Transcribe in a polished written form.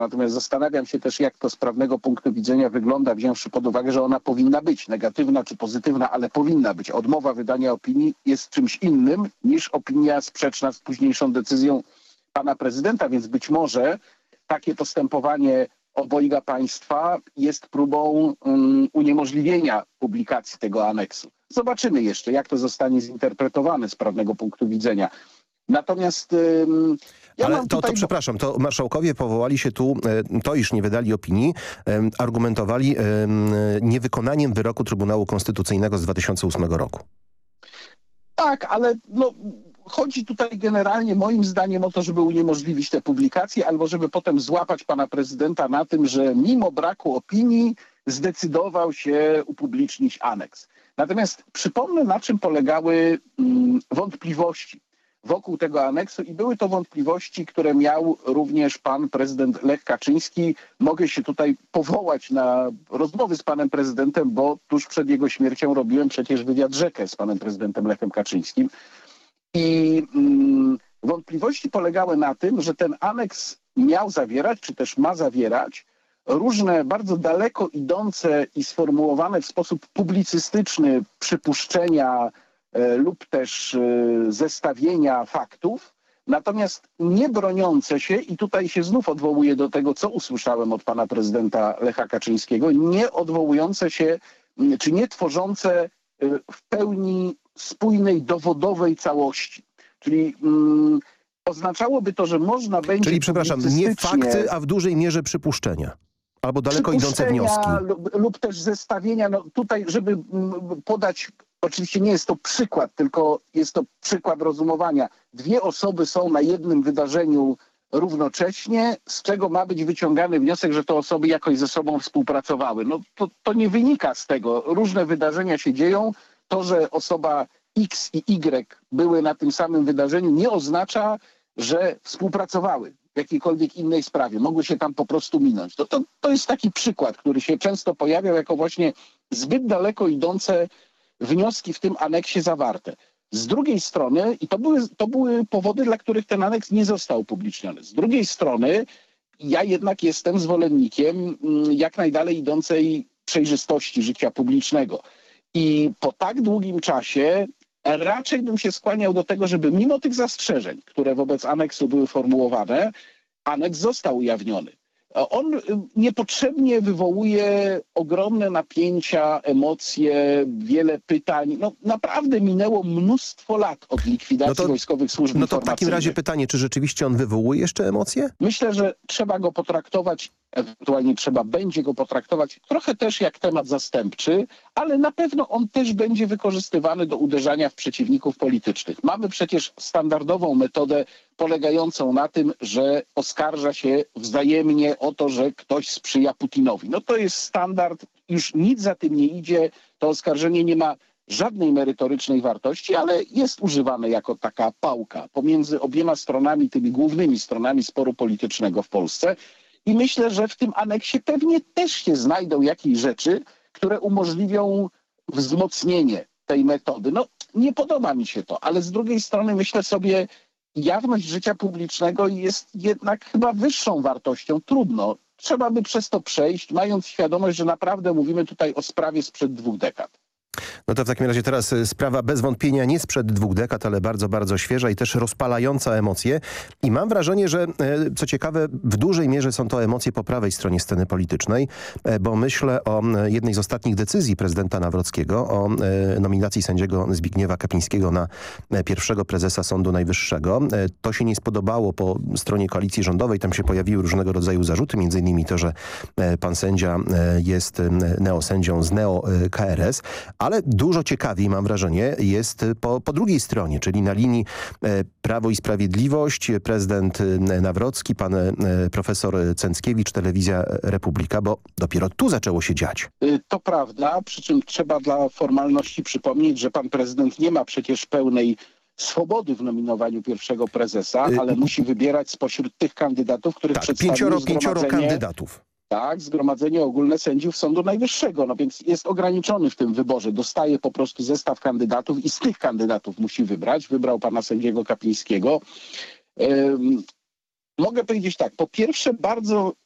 Natomiast zastanawiam się też, jak to z prawnego punktu widzenia wygląda, wziąwszy pod uwagę, że ona powinna być negatywna czy pozytywna, ale powinna być. Odmowa wydania opinii jest czymś innym niż opinia sprzeczna z późniejszą decyzją pana prezydenta, więc być może takie postępowanie obojga państwa jest próbą uniemożliwienia publikacji tego aneksu. Zobaczymy jeszcze, jak to zostanie zinterpretowane z prawnego punktu widzenia. Natomiast ale to przepraszam, to marszałkowie powołali się tu, to iż nie wydali opinii, argumentowali niewykonaniem wyroku Trybunału Konstytucyjnego z 2008 roku. Tak, ale chodzi tutaj generalnie moim zdaniem o to, żeby uniemożliwić te publikacje albo żeby potem złapać pana prezydenta na tym, że mimo braku opinii zdecydował się upublicznić aneks. Natomiast przypomnę, na czym polegały wątpliwości wokół tego aneksu i były to wątpliwości, które miał również pan prezydent Lech Kaczyński. Mogę się tutaj powołać na rozmowy z panem prezydentem, bo tuż przed jego śmiercią robiłem przecież wywiad rzekę z panem prezydentem Lechem Kaczyńskim. I wątpliwości polegały na tym, że ten aneks miał zawierać, czy też ma zawierać różne bardzo daleko idące i sformułowane w sposób publicystyczny przypuszczenia lub też zestawienia faktów, natomiast nie broniące się, i tutaj się znów odwołuję do tego, co usłyszałem od pana prezydenta Lecha Kaczyńskiego, nie odwołujące się, czy nie tworzące w pełni spójnej, dowodowej całości. Czyli oznaczałoby to, że można będzie... Czyli, przepraszam, nie fakty, a w dużej mierze przypuszczenia. Albo daleko idące wnioski. Lub też zestawienia. Tutaj, żeby podać... Oczywiście nie jest to przykład, tylko jest to przykład rozumowania. Dwie osoby są na jednym wydarzeniu równocześnie, z czego ma być wyciągany wniosek, że te osoby jakoś ze sobą współpracowały. To nie wynika z tego. Różne wydarzenia się dzieją. To, że osoba X i Y były na tym samym wydarzeniu, nie oznacza, że współpracowały w jakiejkolwiek innej sprawie. Mogły się tam po prostu minąć. To jest taki przykład, który się często pojawiał jako właśnie zbyt daleko idące wnioski w tym aneksie zawarte. Z drugiej strony, i to były powody, dla których ten aneks nie został upubliczniony. Z drugiej strony, ja jednak jestem zwolennikiem jak najdalej idącej przejrzystości życia publicznego. I po tak długim czasie raczej bym się skłaniał do tego, żeby mimo tych zastrzeżeń, które wobec aneksu były formułowane, aneks został ujawniony. On niepotrzebnie wywołuje ogromne napięcia, emocje, wiele pytań. Naprawdę minęło mnóstwo lat od likwidacji wojskowych służb informacyjnych. To w takim razie pytanie, czy rzeczywiście on wywołuje jeszcze emocje? Myślę, że trzeba go potraktować, ewentualnie trzeba będzie go potraktować trochę też jak temat zastępczy, ale na pewno on też będzie wykorzystywany do uderzania w przeciwników politycznych. Mamy przecież standardową metodę polegającą na tym, że oskarża się wzajemnie o to, że ktoś sprzyja Putinowi. To jest standard, już nic za tym nie idzie, to oskarżenie nie ma żadnej merytorycznej wartości, ale jest używane jako taka pałka pomiędzy obiema stronami, tymi głównymi stronami sporu politycznego w Polsce. I myślę, że w tym aneksie pewnie też się znajdą jakieś rzeczy, które umożliwią wzmocnienie tej metody. Nie podoba mi się to, ale z drugiej strony myślę sobie, jawność życia publicznego jest jednak chyba wyższą wartością. Trudno. Trzeba by przez to przejść, mając świadomość, że naprawdę mówimy tutaj o sprawie sprzed 2 dekad. To w takim razie teraz sprawa bez wątpienia nie sprzed 2 dekad, ale bardzo, bardzo świeża i też rozpalająca emocje. I mam wrażenie, że co ciekawe, w dużej mierze są to emocje po prawej stronie sceny politycznej, bo myślę o jednej z ostatnich decyzji prezydenta Nawrockiego o nominacji sędziego Zbigniewa Kapińskiego na pierwszego prezesa Sądu Najwyższego. To się nie spodobało po stronie koalicji rządowej. Tam się pojawiły różnego rodzaju zarzuty, między innymi to, że pan sędzia jest neosędzią z neo-KRS, ale dużo ciekawiej, mam wrażenie, jest po drugiej stronie, czyli na linii Prawo i Sprawiedliwość, prezydent Nawrocki, pan profesor Cęckiewicz, Telewizja Republika, bo dopiero tu zaczęło się dziać. To prawda, przy czym trzeba dla formalności przypomnieć, że pan prezydent nie ma przecież pełnej swobody w nominowaniu pierwszego prezesa, ale musi wybierać spośród tych kandydatów, których przedstawił pięcioro kandydatów. Tak, Zgromadzenie Ogólne Sędziów Sądu Najwyższego, więc jest ograniczony w tym wyborze. Dostaje po prostu zestaw kandydatów i z tych kandydatów musi wybrać. Wybrał pana sędziego Kapińskiego. Mogę powiedzieć tak, po pierwsze bardzo